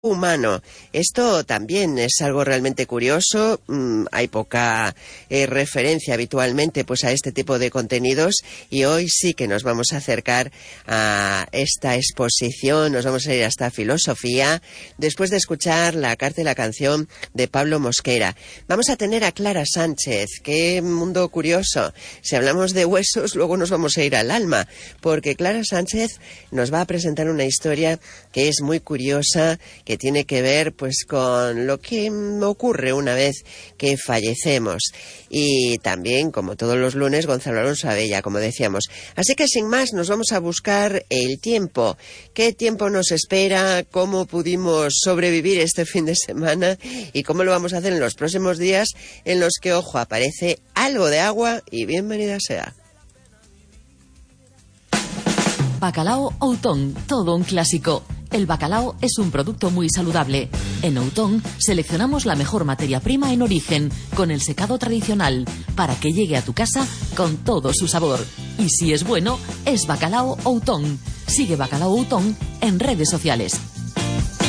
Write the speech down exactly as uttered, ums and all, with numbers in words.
humano. Esto también es algo realmente curioso. Mm, hay poca eh, referencia habitualmente pues a este tipo de contenidos, y hoy sí que nos vamos a acercar a esta exposición, nos vamos a ir hasta filosofía, después de escuchar la carta y la canción de Pablo Mosquera. Vamos a tener a Clara Sánchez. Qué mundo curioso. Si hablamos de huesos, luego nos vamos a ir al alma, porque Clara Sánchez nos va a presentar una historia que es muy curiosa, que tiene que ver pues con lo que ocurre una vez que fallecemos. Y también, como todos los lunes, Gonzalo Alonso Abella, como decíamos. Así que sin más, nos vamos a buscar el tiempo. ¿Qué tiempo nos espera? ¿Cómo pudimos sobrevivir este fin de semana? ¿Y cómo lo vamos a hacer en los próximos días en los que, ojo, aparece algo de agua? Y bienvenida sea. Bacalao Outón, todo un clásico. El bacalao es un producto muy saludable. En Outón seleccionamos la mejor materia prima en origen, con el secado tradicional, para que llegue a tu casa con todo su sabor. Y si es bueno, es Bacalao Outón. Sigue Bacalao Outón en redes sociales.